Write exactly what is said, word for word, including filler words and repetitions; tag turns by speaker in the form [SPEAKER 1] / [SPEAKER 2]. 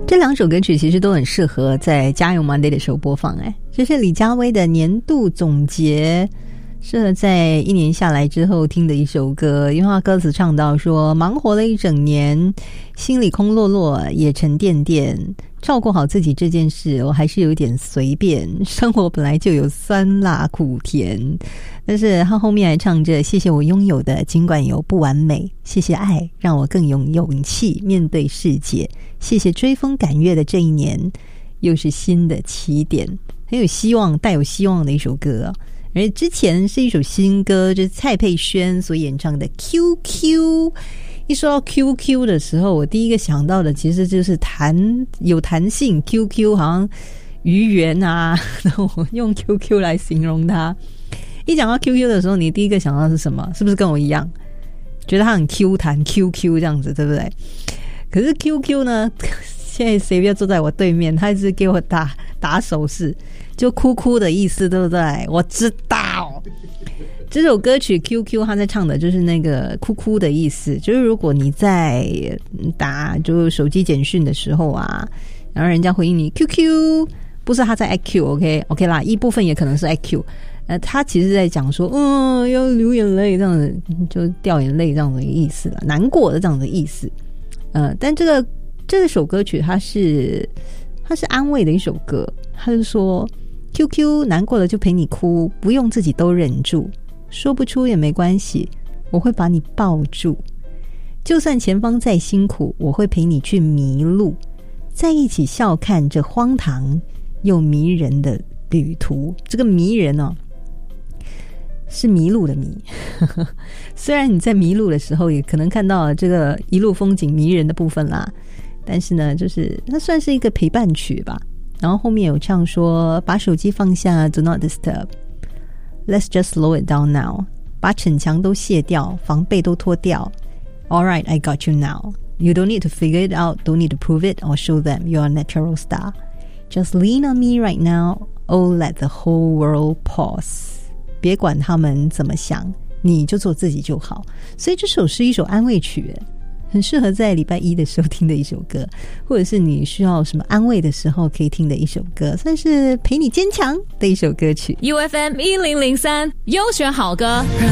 [SPEAKER 1] 这两首歌曲其实都很适合在加油 Monday 的时候播放。哎，这是李佳薇的年度总结，适合在一年下来之后听的一首歌。因为他歌词唱到说，忙活了一整年，心里空落落也沉甸甸，照顾好自己这件事我还是有点随便，生活本来就有酸辣苦甜。但是他后面还唱着，谢谢我拥有的尽管有不完美，谢谢爱让我更有勇气面对世界，谢谢追风赶月的这一年又是新的起点。很有希望，带有希望的一首歌。而之前是一首新歌，就是蔡佩轩所演唱的 Q Q。 一说到 Q Q 的时候，我第一个想到的其实就是弹有弹性 Q Q， 好像鱼圆啊，然后我用 Q Q 来形容它。一讲到 Q Q 的时候，你第一个想到的是什么？是不是跟我一样觉得它很 Q 弹 Q Q 这样子，对不对？可是 Q Q 呢，现在谁不要坐在我对面，他一直给我打打手势，就哭哭的意思，对不对？我知道这首歌曲 Q Q 他在唱的就是那个哭哭的意思，就是如果你在打就是手机简讯的时候啊，然后人家回应你 Q Q， 不是他在 I Q OK OK 啦，一部分也可能是 I Q， 呃，他其实在讲说嗯要流眼泪这样子，就掉眼泪这样的意思了，难过的这样的意思。呃，但这个这首歌曲它是它是安慰的一首歌，他就说 Q Q 难过了就陪你哭，不用自己都忍住，说不出也没关系，我会把你抱住，就算前方再辛苦，我会陪你去迷路，在一起笑看这荒唐又迷人的旅途。这个迷人哦，是迷路的迷虽然你在迷路的时候也可能看到这个一路风景迷人的部分啦，但是呢就是它算是一个陪伴曲吧。然后后面有唱说，把手机放下 Do not disturb， Let's just slow it down now， 把逞强都卸掉，防备都脱掉， Alright I got you now， You don't need to figure it out, don't need to prove it or show them you're a natural star, Just lean on me right now, Oh let the whole world pause，别管他们怎么想，你就做自己就好。所以这首是一首安慰曲，很适合在礼拜一的时候听的一首歌，或者是你需要什么安慰的时候可以听的一首歌，算是陪你坚强的一首歌曲。
[SPEAKER 2] U F M 一零零三优选好歌。